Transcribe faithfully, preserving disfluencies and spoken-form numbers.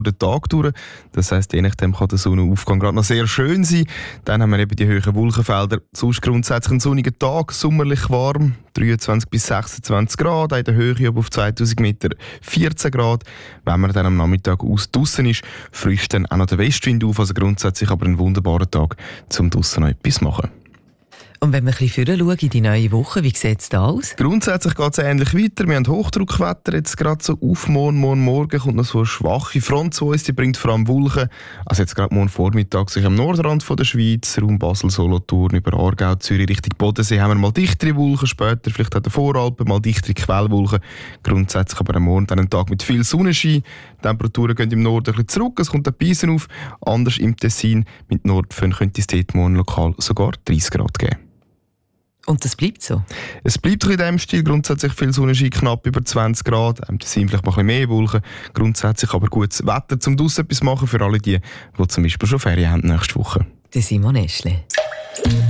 den Tag durch. Das heisst, je nachdem kann der Sonnenaufgang gerade noch sehr schön sein. Dann haben wir eben die hohen Wolkenfelder. Sonst grundsätzlich ein sonniger Tag, sommerlich warm, dreiundzwanzig bis sechsundzwanzig Grad, in der Höhe aber auf zweitausend Meter vierzehn Grad. Wenn man dann am Nachmittag aus draussen ist, frischt dann auch noch der Westwind auf, also grundsätzlich aber ein wunderbarer Tag, um draussen noch etwas zu machen. Und wenn wir ein bisschen vorher schauen in die neue Woche, wie sieht es da aus? Grundsätzlich geht es ähnlich weiter. Wir haben Hochdruckwetter jetzt gerade so auf morgen. Morgen Morgen kommt noch so eine schwache Front zu uns, die bringt vor allem Wolken. Also jetzt gerade morgen Vormittag sich am Nordrand von der Schweiz, Raum Basel, Solothurn, über Aargau, Zürich, Richtung Bodensee haben wir mal dichtere Wolken, später vielleicht auch der Voralpen, mal dichtere Quellwolken. Grundsätzlich aber am Morgen dann ein Tag mit viel Sonnenschein. Die Temperaturen gehen im Norden ein bisschen zurück, es kommt ein Biesen auf. Anders im Tessin, mit Nordföhn könnte es dort morgen lokal sogar dreißig Grad geben. Und das bleibt so? Es bleibt in diesem Stil, grundsätzlich viel Sonnenschein, knapp über zwanzig Grad. Ähm, das sind vielleicht mal ein bisschen mehr Wolken. Grundsätzlich aber gutes Wetter, um draussen etwas zu machen für alle die, die zum Beispiel schon Ferien haben nächste Woche. Der Simon Eschle.